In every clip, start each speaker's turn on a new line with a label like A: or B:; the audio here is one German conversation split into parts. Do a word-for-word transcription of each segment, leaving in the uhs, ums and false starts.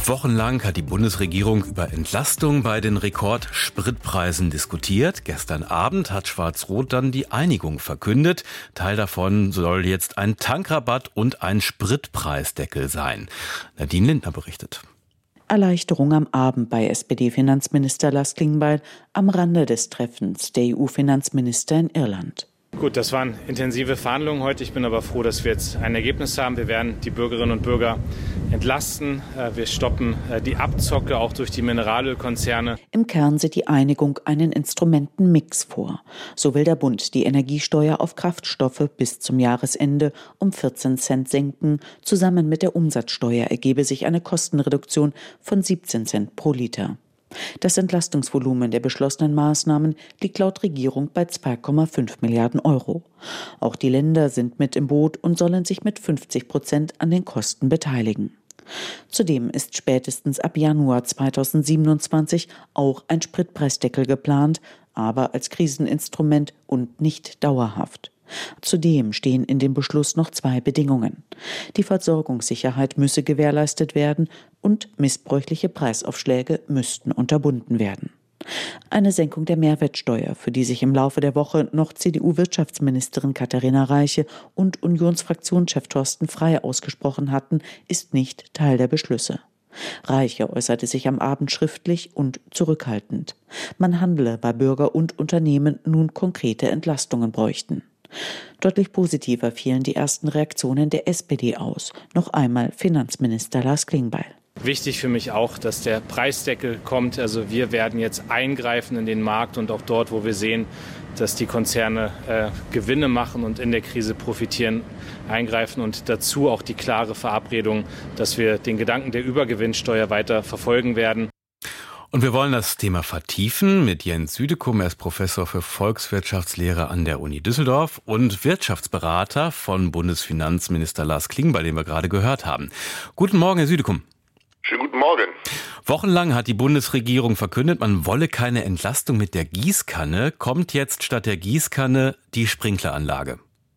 A: Wochenlang hat die Bundesregierung über Entlastung bei den Rekordspritpreisen diskutiert. Gestern Abend hat Schwarz-Rot dann die Einigung verkündet. Teil davon soll jetzt ein Tankrabatt und ein Spritpreisdeckel sein. Nadine Lindner berichtet.
B: Erleichterung am Abend bei S P D-Finanzminister Lars Klingbeil am Rande des Treffens der E U-Finanzminister in Irland.
C: Gut, das waren intensive Verhandlungen heute. Ich bin aber froh, dass wir jetzt ein Ergebnis haben. Wir werden die Bürgerinnen und Bürger entlasten. Wir stoppen die Abzocke auch durch die Mineralölkonzerne.
B: Im Kern sieht die Einigung einen Instrumentenmix vor. So will der Bund die Energiesteuer auf Kraftstoffe bis zum Jahresende um vierzehn Cent senken. Zusammen mit der Umsatzsteuer ergebe sich eine Kostenreduktion von siebzehn Cent pro Liter. Das Entlastungsvolumen der beschlossenen Maßnahmen liegt laut Regierung bei zwei Komma fünf Milliarden Euro. Auch die Länder sind mit im Boot und sollen sich mit fünfzig Prozent an den Kosten beteiligen. Zudem ist spätestens ab Januar zweitausendsiebenundzwanzig auch ein Spritpreisdeckel geplant, aber als Kriseninstrument und nicht dauerhaft. Zudem stehen in dem Beschluss noch zwei Bedingungen. Die Versorgungssicherheit müsse gewährleistet werden und missbräuchliche Preisaufschläge müssten unterbunden werden. Eine Senkung der Mehrwertsteuer, für die sich im Laufe der Woche noch C D U-Wirtschaftsministerin Katharina Reiche und Unionsfraktionschef Thorsten Frey ausgesprochen hatten, ist nicht Teil der Beschlüsse. Reiche äußerte sich am Abend schriftlich und zurückhaltend. Man handele, weil Bürger und Unternehmen nun konkrete Entlastungen bräuchten. Deutlich positiver fielen die ersten Reaktionen der S P D aus. Noch einmal Finanzminister Lars Klingbeil.
C: Wichtig für mich auch, dass der Preisdeckel kommt. Also wir werden jetzt eingreifen in den Markt und auch dort, wo wir sehen, dass die Konzerne äh, Gewinne machen und in der Krise profitieren, eingreifen und dazu auch die klare Verabredung, dass wir den Gedanken der Übergewinnsteuer weiter verfolgen werden.
A: Und wir wollen das Thema vertiefen mit Jens Südekum. Er ist Professor für Volkswirtschaftslehre an der Uni Düsseldorf und Wirtschaftsberater von Bundesfinanzminister Lars Klingbeil, den wir gerade gehört haben. Guten Morgen, Herr Südekum.
D: Schönen guten Morgen.
A: Wochenlang hat die Bundesregierung verkündet, man wolle keine Entlastung mit der Gießkanne. Kommt jetzt statt der Gießkanne die Sprinkleranlage?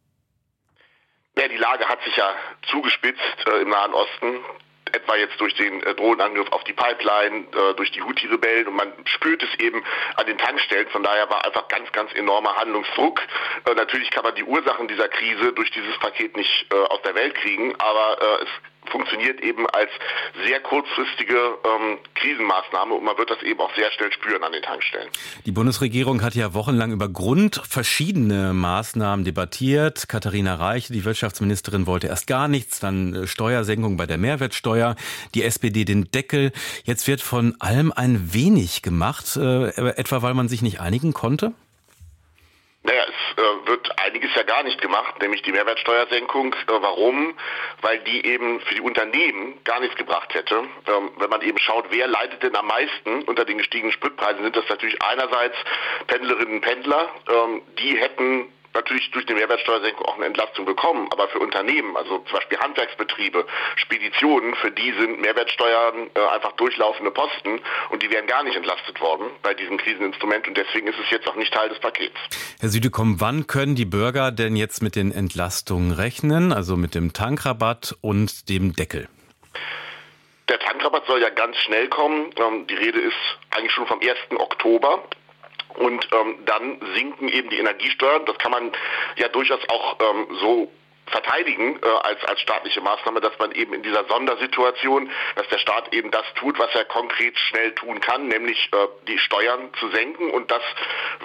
D: Ja, die Lage hat sich ja zugespitzt äh, im Nahen Osten. Etwa jetzt durch den äh, Drohnenangriff auf die Pipeline, äh, durch die Houthi-Rebellen, und man spürt es eben an den Tankstellen. Von daher war einfach ganz, ganz enormer Handlungsdruck. Äh, natürlich kann man die Ursachen dieser Krise durch dieses Paket nicht äh, aus der Welt kriegen, aber äh, es funktioniert eben als sehr kurzfristige ähm, Krisenmaßnahme und man wird das eben auch sehr schnell spüren an den Tankstellen.
A: Die Bundesregierung hat ja wochenlang über grundverschiedene Maßnahmen debattiert. Katharina Reiche, die Wirtschaftsministerin, wollte erst gar nichts, dann Steuersenkung bei der Mehrwertsteuer, die S P D den Deckel. Jetzt wird von allem ein wenig gemacht, äh, etwa weil man sich nicht einigen konnte?
D: Naja, es äh, wird einiges ja gar nicht gemacht, nämlich die Mehrwertsteuersenkung. Äh, warum? Weil die eben für die Unternehmen gar nichts gebracht hätte. Ähm, wenn man eben schaut, wer leidet denn am meisten unter den gestiegenen Spritpreisen, sind das natürlich einerseits Pendlerinnen und Pendler. Ähm, die hätten natürlich durch die Mehrwertsteuersenkung auch eine Entlastung bekommen, aber für Unternehmen, also zum Beispiel Handwerksbetriebe, Speditionen, für die sind Mehrwertsteuern äh, einfach durchlaufende Posten und die wären gar nicht entlastet worden bei diesem Kriseninstrument und deswegen ist es jetzt auch nicht Teil des Pakets.
A: Herr Südekum, wann können die Bürger denn jetzt mit den Entlastungen rechnen, also mit dem Tankrabatt und dem Deckel?
D: Der Tankrabatt soll ja ganz schnell kommen. Ähm, die Rede ist eigentlich schon vom ersten Oktober. Und ähm, dann sinken eben die Energiesteuern. Das kann man ja durchaus auch ähm, so verteidigen äh, als als staatliche Maßnahme, dass man eben in dieser Sondersituation, dass der Staat eben das tut, was er konkret schnell tun kann, nämlich äh, die Steuern zu senken. Und das